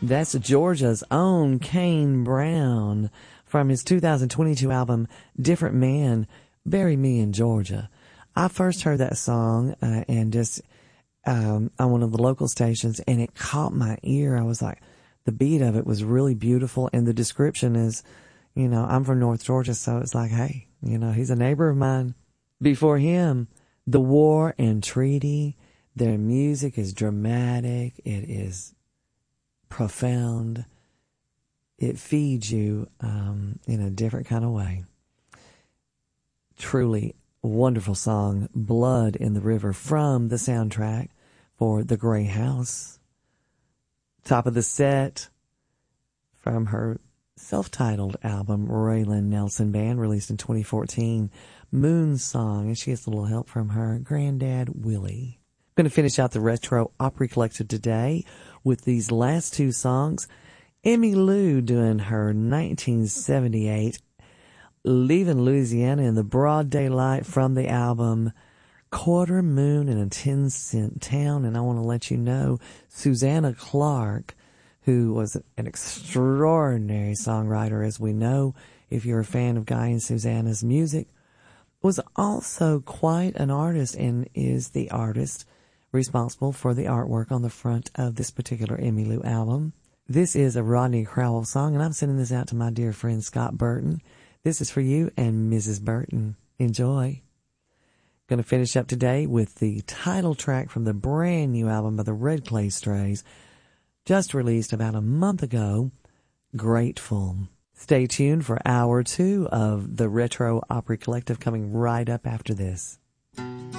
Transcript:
That's Georgia's own Kane Brown from his 2022 album, Different Man, Bury Me in Georgia. I first heard that song and just on one of the local stations, and it caught my ear. I was like, the beat of it was really beautiful, and the description is, you know, I'm from North Georgia, so it's like, hey, you know, he's a neighbor of mine. Before him, The War and Treaty. Their music is dramatic. It is profound. It feeds you in a different kind of way. Truly wonderful song, Blood in the River, from the soundtrack for The Grey House. Top of the set from her self-titled album, Raylan Nelson Band, released in 2014, Moon Song, and she gets a little help from her granddad, Willie. I'm going to finish out the Retro Opry Collective today with these last two songs. Emmylou doing her 1978 Leaving Louisiana in the Broad Daylight from the album Quarter Moon in a 10-Cent Town. And I want to let you know, Susanna Clark, who was an extraordinary songwriter, as we know, if you're a fan of Guy and Susanna's music, was also quite an artist and is the artist responsible for the artwork on the front of this particular Emmylou album. This is a Rodney Crowell song, and I'm sending this out to my dear friend Scott Burton. This is for you and Mrs. Burton. Enjoy. Going to finish up today with the title track from the brand new album by the Red Clay Strays, just released about a month ago, Grateful. Stay tuned for hour 2 of the Retro Opry Collective coming right up after this.